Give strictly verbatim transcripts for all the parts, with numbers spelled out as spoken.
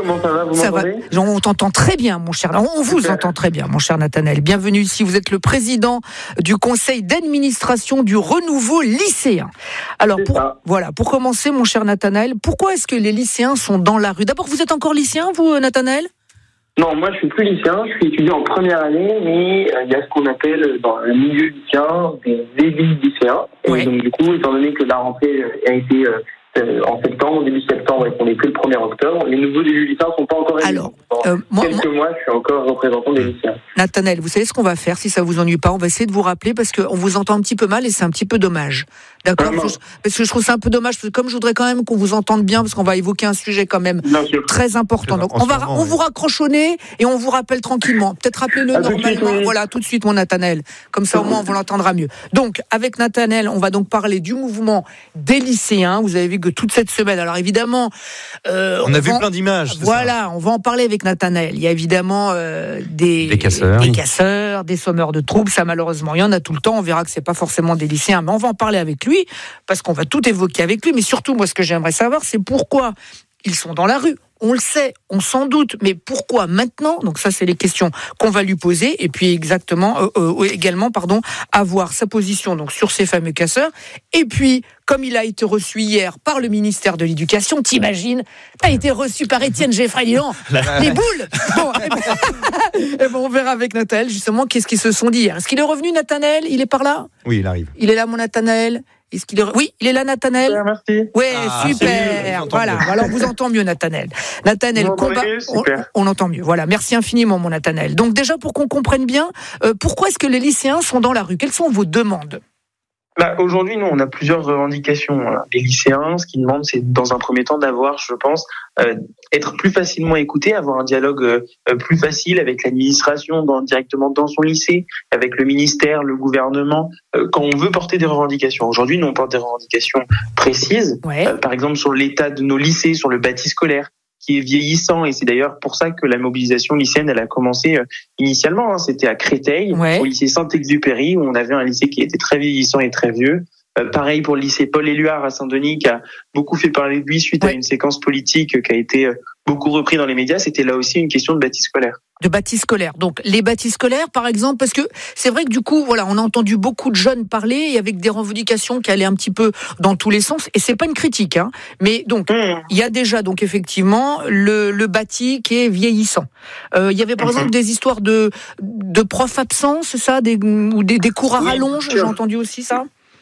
comment ça va, vous Ça m'entendez ? va. On t'entend très bien, mon cher. On vous Super. entend très bien, mon cher Nathanaël. Bienvenue ici. Vous êtes le président du conseil d'administration du renouveau lycéen. Alors, pour, voilà, pour commencer, mon cher Nathanaël, pourquoi est-ce que les lycéens sont dans la rue ? D'abord, vous êtes encore lycéen, vous, Nathanaël ? Non, moi je suis plus lycéen, je suis étudiant en première année, mais euh, il y a ce qu'on appelle dans le milieu lycéen des débits lycéens. Et ouais. donc du coup, étant donné que la rentrée a été euh, euh, en septembre, début septembre, et qu'on n'est que le premier octobre, les nouveaux débits lycéens ne sont pas encore élus. Alors, dans euh, moi, quelques moi... mois, je suis encore représentant des lycéens. Nathanaël, vous savez ce qu'on va faire, si ça vous ennuie pas, on va essayer de vous rappeler parce qu'on vous entend un petit peu mal et c'est un petit peu dommage. D'accord ? Vraiment. Parce que je trouve ça un peu dommage, parce que comme je voudrais quand même qu'on vous entende bien, parce qu'on va évoquer un sujet quand même très important. Donc on va, on vous raccroche au nez et on vous rappelle tranquillement. Peut-être rappelez-le ah, normalement. Oui. Voilà, tout de suite, mon Nathanaël. Comme ça, au moins, on vous l'entendra mieux. Donc, avec Nathanaël, on va donc parler du mouvement des lycéens. Vous avez vu que toute cette semaine, alors évidemment, euh, on, on a vu en... plein d'images. Voilà, ça. On va en parler avec Nathanaël. Il y a évidemment euh, des des casseurs, des oui. casseurs, des sommeurs de troubles. Ça, malheureusement, il y en a tout le temps. On verra que c'est pas forcément des lycéens, mais on va en parler avec lui parce qu'on va tout évoquer avec lui. Mais surtout, moi, ce que j'aimerais savoir, c'est pourquoi ils sont dans la rue. On le sait, on s'en doute, mais pourquoi maintenant ? Donc ça, c'est les questions qu'on va lui poser, et puis exactement, euh, euh, également, pardon, avoir sa position donc sur ces fameux casseurs. Et puis, comme il a été reçu hier par le ministère de l'Éducation, t'imagines, t'as été reçu par Étienne Geoffroy, dis donc, les boules. Bon, et ben, et ben, on verra avec Nathanaël justement qu'est-ce qu'ils se sont dit hier. Est-ce qu'il est revenu, Nathanaël ? Il est par là ? Oui, il arrive. Il est là, mon Nathanaël ? Est-ce qu'il est... Oui, il est là, Nathanaël. Super, merci. Oui, ah, super. Voilà. Mieux. Alors, vous entend mieux, Nathanaël. Nathanaël, combat. On, on entend mieux. Voilà. Merci infiniment, mon Nathanaël. Donc, déjà, pour qu'on comprenne bien, euh, pourquoi est-ce que les lycéens sont dans la rue ? Quelles sont vos demandes ? Bah, aujourd'hui, nous, on a plusieurs revendications. Les lycéens, ce qu'ils demandent, c'est dans un premier temps d'avoir, je pense, euh, être plus facilement écoutés, avoir un dialogue euh, plus facile avec l'administration, dans, directement dans son lycée, avec le ministère, le gouvernement, euh, quand on veut porter des revendications. Aujourd'hui, nous, on porte des revendications précises, ouais. euh, par exemple sur l'état de nos lycées, sur le bâti scolaire, qui est vieillissant, et c'est d'ailleurs pour ça que la mobilisation lycéenne, elle a commencé euh, initialement. Hein, c'était à Créteil, ouais. au lycée Saint-Exupéry, où on avait un lycée qui était très vieillissant et très vieux. Euh, pareil pour le lycée Paul-Éluard à Saint-Denis, qui a beaucoup fait parler de lui suite ouais. à une séquence politique qui a été euh, beaucoup repris dans les médias. C'était là aussi une question de bâti scolaire. De bâti scolaire. Donc, les bâtis scolaires, par exemple, parce que c'est vrai que du coup, voilà, on a entendu beaucoup de jeunes parler et avec des revendications qui allaient un petit peu dans tous les sens. Et c'est pas une critique, hein. Mais donc, mmh. il y a déjà, donc, effectivement, le, le bâti qui est vieillissant. Euh, il y avait, par mmh. exemple, des histoires de, de profs absents, c'est ça, des, ou des, des cours à oui, rallonge. J'ai entendu aussi ça.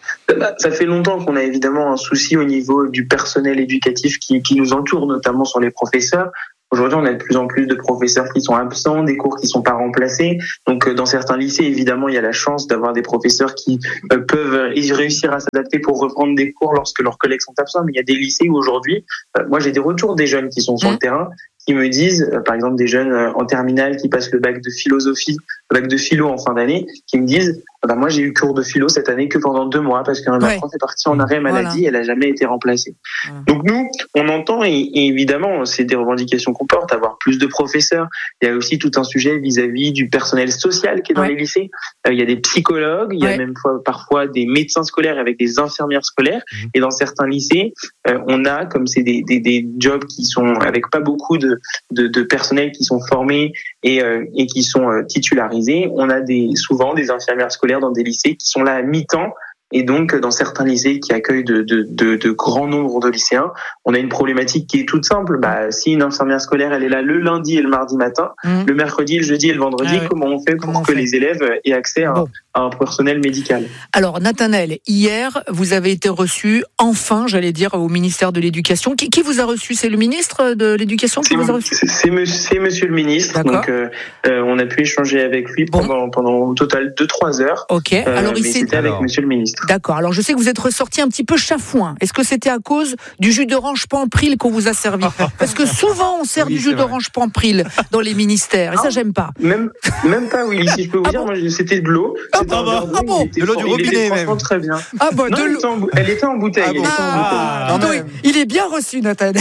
Ça fait longtemps qu'on a évidemment un souci au niveau du personnel éducatif qui, qui nous entoure, notamment sur les professeurs. Aujourd'hui, on a de plus en plus de professeurs qui sont absents, des cours qui sont pas remplacés. Donc, dans certains lycées, évidemment, il y a la chance d'avoir des professeurs qui euh, peuvent réussir à s'adapter pour reprendre des cours lorsque leurs collègues sont absents. Mais il y a des lycées où aujourd'hui, euh, moi, j'ai des retours des jeunes qui sont sur mmh. le terrain, qui me disent, euh, par exemple, des jeunes euh, en terminale qui passent le bac de philosophie, le bac de philo en fin d'année, qui me disent, bah, moi, j'ai eu cours de philo cette année que pendant deux mois parce que ouais. la prof est partie en arrêt maladie, voilà. elle a jamais été remplacée. Voilà. Donc nous, on entend et, et évidemment, c'est des revendications qu'on porte, avoir plus de professeurs. Il y a aussi tout un sujet vis-à-vis du personnel social qui est dans ouais. les lycées. Euh, il y a des psychologues, il y a ouais. même parfois des médecins scolaires avec des infirmières scolaires. Mmh. Et dans certains lycées, euh, on a, comme c'est des, des, des jobs qui sont avec pas beaucoup de, de, de personnel qui sont formés et, euh, et qui sont euh, titularisés, on a des, souvent des infirmières scolaires dans des lycées qui sont là à mi-temps. Et donc, dans certains lycées qui accueillent de, de, de, de grands nombres de lycéens, on a une problématique qui est toute simple. Bah, si une infirmière scolaire, elle est là le lundi et le mardi matin, mmh. le mercredi, le jeudi et le vendredi, ah ouais. comment on fait pour que fait les élèves aient accès à, bon. à un personnel médical ? Alors, Nathanaël, hier, vous avez été reçu, enfin, j'allais dire, au ministère de l'Éducation. Qui, qui vous a reçu ? C'est le ministre de l'Éducation qui c'est, vous a reçu ? c'est, c'est, monsieur, c'est monsieur le ministre. D'accord. Donc, euh, euh, on a pu échanger avec lui bon. pendant, pendant au total deux trois heures. Ok. Euh, Alors, mais il c'était avec monsieur le ministre. D'accord. Alors, je sais que vous êtes ressorti un petit peu chafouin. Est-ce que c'était à cause du jus d'orange Pampril qu'on vous a servi ? Parce que souvent, on sert oui, du jus vrai. d'orange Pampril dans les ministères. Et ah, ça, j'aime pas. Même, même pas, oui. Si je peux vous ah dire, bon moi, c'était de l'eau. Ah c'était bon, un ah bon de l'eau du robinet, même. Très bien. Ah bon, non, de elle, l'eau. était en, elle était en bouteille. Ah bon. Ah, en bouteille. Ah, non, il est bien reçu, Nathanaël.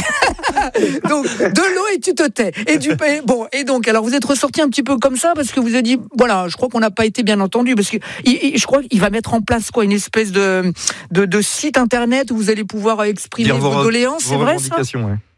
Donc, de l'eau et tu te tais. Et du bon. Et donc, alors, vous êtes ressorti un petit peu comme ça parce que vous avez dit, voilà, je crois qu'on n'a pas été bien entendu parce que il, il, je crois qu'il va mettre en place quoi, une espèce de de, de site internet où vous allez pouvoir exprimer vos, vos doléances, c'est vrai ça ? Ouais.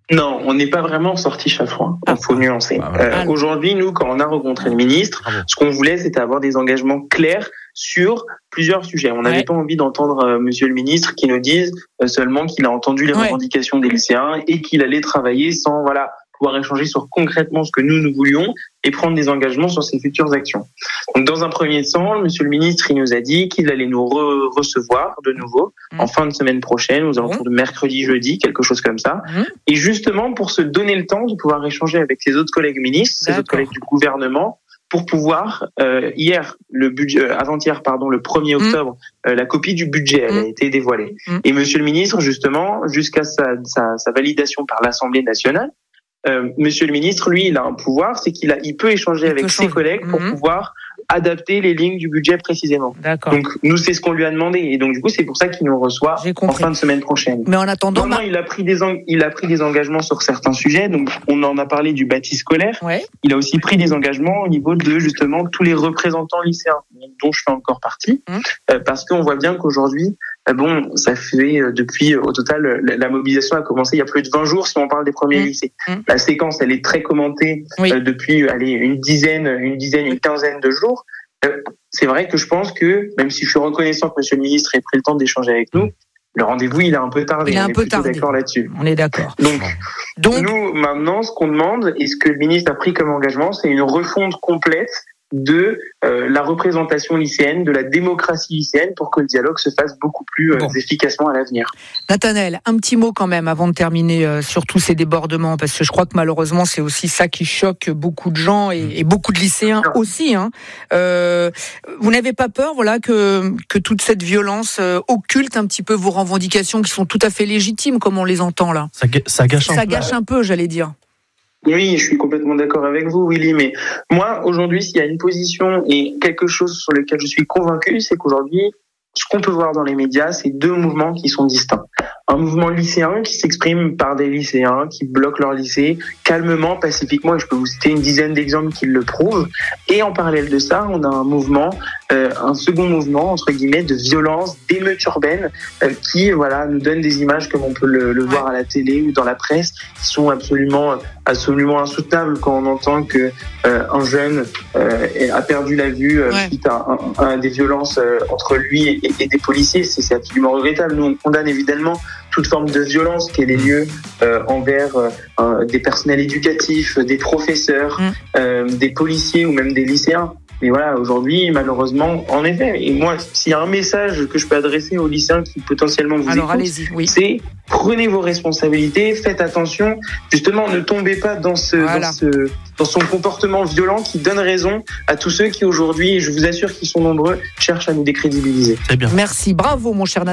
Non, on n'est pas vraiment sorti chafouin. Il faut nuancer. Ah, voilà. euh, aujourd'hui, nous, quand on a rencontré le ministre, Bravo. ce qu'on voulait, c'était avoir des engagements clairs sur plusieurs sujets. On n'avait ouais. pas envie d'entendre euh, Monsieur le ministre qui nous dise euh, seulement qu'il a entendu les ouais. revendications des lycéens et qu'il allait travailler sans voilà pouvoir échanger sur concrètement ce que nous nous voulions et prendre des engagements sur ses futures actions. Donc, dans un premier temps, Monsieur le ministre, il nous a dit qu'il allait nous re- recevoir de nouveau mmh. en fin de semaine prochaine, aux alentours de mercredi, jeudi, quelque chose comme ça. Mmh. Et justement, pour se donner le temps de pouvoir échanger avec ses autres collègues ministres, ses D'accord. autres collègues du gouvernement, pour pouvoir, euh, hier, le budget, euh, avant-hier, pardon, le premier octobre, mmh. euh, la copie du budget, elle mmh. a été dévoilée. Mmh. Et Monsieur le ministre, justement, jusqu'à sa, sa, sa validation par l'Assemblée nationale, Euh, Monsieur le ministre, lui, il a un pouvoir, c'est qu'il a, il peut échanger il avec peut ses changer. collègues pour mmh. pouvoir adapter les lignes du budget précisément. D'accord. Donc nous, c'est ce qu'on lui a demandé, et donc du coup, c'est pour ça qu'il nous reçoit en fin de semaine prochaine. Mais en attendant, non, non, il a pris des en... il a pris des engagements sur certains sujets. Donc on en a parlé du bâti scolaire. Ouais. Il a aussi pris des engagements au niveau de justement tous les représentants lycéens, dont je fais encore partie, mmh. euh, parce qu'on voit bien qu'aujourd'hui. Bon, ça fait depuis, au total, la mobilisation a commencé il y a plus de vingt jours si on parle des premiers mmh. lycées. Mmh. La séquence, elle est très commentée oui. euh, depuis allez, une dizaine, une dizaine, une quinzaine de jours. Euh, c'est vrai que je pense que, même si je suis reconnaissant que Monsieur le ministre ait pris le temps d'échanger avec nous, le rendez-vous, il a un peu tardé. Il a un on peu est tardé. D'accord là-dessus. On est d'accord. Donc, Donc, nous, maintenant, ce qu'on demande et ce que le ministre a pris comme engagement, c'est une refonte complète de euh, la représentation lycéenne, de la démocratie lycéenne, pour que le dialogue se fasse beaucoup plus euh, bon. efficacement à l'avenir. Nathanaël, un petit mot quand même avant de terminer euh, sur tous ces débordements, parce que je crois que malheureusement c'est aussi ça qui choque beaucoup de gens et, et beaucoup de lycéens non. aussi. Hein. Euh, vous n'avez pas peur, voilà, que que toute cette violence euh, occulte un petit peu vos revendications qui sont tout à fait légitimes, comme on les entend là. Ça, ça gâche un ça peu. gâche un peu, j'allais dire. Oui, je suis complètement d'accord avec vous, Willy, mais moi, aujourd'hui, s'il y a une position et quelque chose sur lequel je suis convaincu, c'est qu'aujourd'hui, ce qu'on peut voir dans les médias, c'est deux mouvements qui sont distincts. Un mouvement lycéen qui s'exprime par des lycéens qui bloquent leur lycée calmement, pacifiquement, et je peux vous citer une dizaine d'exemples qui le prouvent. Et en parallèle de ça, on a un mouvement, euh, un second mouvement, entre guillemets, de violence, d'émeute urbaine, euh, qui voilà, nous donne des images comme on peut le, le voir à la télé ou dans la presse, qui sont absolument, absolument insoutenables quand on entend que euh, un jeune euh, a perdu la vue euh, ouais. suite à, à, à des violences euh, entre lui et, et des policiers. C'est, c'est absolument regrettable. Nous, on condamne évidemment toute forme de violence qui ait lieu euh, envers euh, des personnels éducatifs, des professeurs, mmh. euh, des policiers ou même des lycéens. Mais voilà, aujourd'hui, malheureusement, en effet, et moi, s'il y a un message que je peux adresser aux lycéens qui potentiellement vous Alors, écoutent, allez-y, oui. c'est prenez vos responsabilités, faites attention, justement, ne tombez pas dans ce, voilà. dans ce, dans son comportement violent qui donne raison à tous ceux qui aujourd'hui, et je vous assure qu'ils sont nombreux, cherchent à nous décrédibiliser. C'est bien. Merci, bravo mon cher Nathan.